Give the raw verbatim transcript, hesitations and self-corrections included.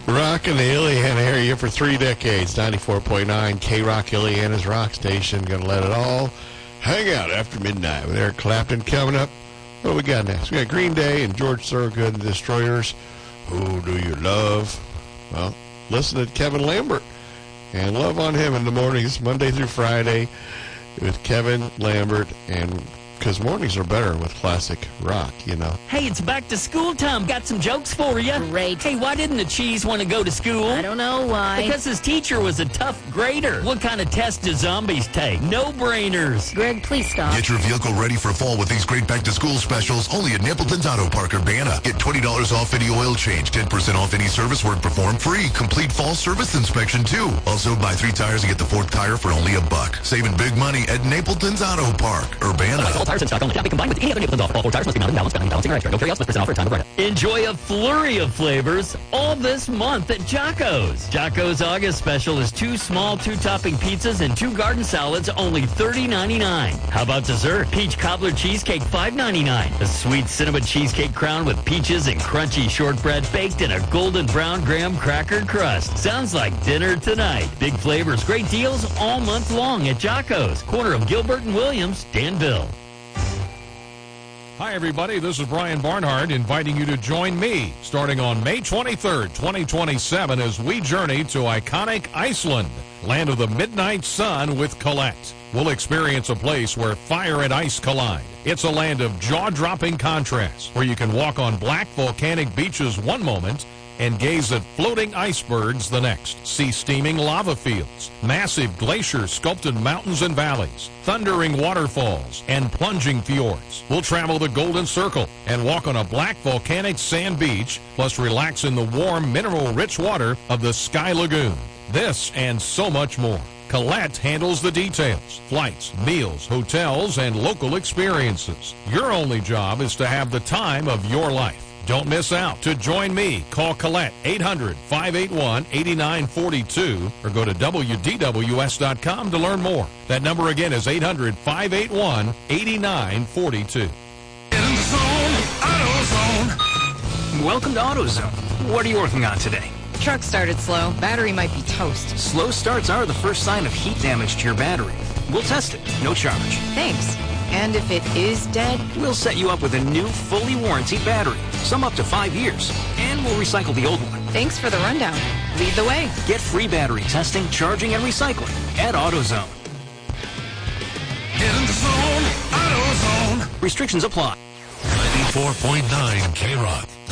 Rocking the Illiana area for three decades. ninety-four point nine K-Rock, Illiana's rock station. Going to let it all hang out after midnight with Eric Clapton coming up. What do we got next? We got Green Day and George Thorogood and the Destroyers. Who do you love? Well, listen to Kevin Lambert and love on him in the mornings, Monday through Friday, with Kevin Lambert, and because mornings are better with classic rock, you know. Hey, it's back to school time. Got some jokes for you. Great. Hey, why didn't the cheese want to go to school? I don't know why. Because his teacher was a tough grader. What kind of test do zombies take? No-brainers. Greg, please stop. Get your vehicle ready for fall with these great back-to-school specials only at Napleton's Auto Park, Urbana. Get twenty dollars off any oil change, ten percent off any service work performed, free complete fall service inspection, too. Also, buy three tires and get the fourth tire for only a buck. Saving big money at Napleton's Auto Park, Urbana. All tires in stock only. Cannot be combined with any other Napleton's offer. All four tires must be mounted, balanced, balancing or extra. No carry-outs with percent off for a time of write-up. Enjoy a flurry of flavors all this month at Jocko's. Jocko's August special is two small two-topping pizzas and two garden salads, only thirty ninety-nine. How about dessert? Peach cobbler cheesecake, five ninety-nine. A sweet cinnamon cheesecake crown with peaches and crunchy shortbread baked in a golden brown graham cracker crust. Sounds like dinner tonight. Big flavors, great deals all month long at Jocko's, corner of Gilbert and Williams, Danville. Hi, everybody. This is Brian Barnhart inviting you to join me starting on May twenty-third, twenty twenty-seven as we journey to iconic Iceland, land of the midnight sun with Colette. We'll experience a place where fire and ice collide. It's a land of jaw-dropping contrasts where you can walk on black volcanic beaches one moment and gaze at floating icebergs the next. See steaming lava fields, massive glacier-sculpted mountains and valleys, thundering waterfalls, and plunging fjords. We'll travel the Golden Circle and walk on a black volcanic sand beach, plus relax in the warm, mineral-rich water of the Sky Lagoon. This and so much more. Colette handles the details, flights, meals, hotels, and local experiences. Your only job is to have the time of your life. Don't miss out. To join me, call Colette eight hundred, five eight one, eight nine four two or go to W D W S dot com to learn more. That number again is eight hundred, five eight one, eight nine four two. Welcome to AutoZone. What are you working on today? Truck started slow. Battery might be toast. Slow starts are the first sign of heat damage to your battery. We'll test it. No charge. Thanks. And if it is dead? We'll set you up with a new, fully warranted battery. Some up to five years. And we'll recycle the old one. Thanks for the rundown. Lead the way. Get free battery testing, charging, and recycling at AutoZone. Get in the zone, AutoZone. Restrictions apply. ninety-four point nine K-Rock.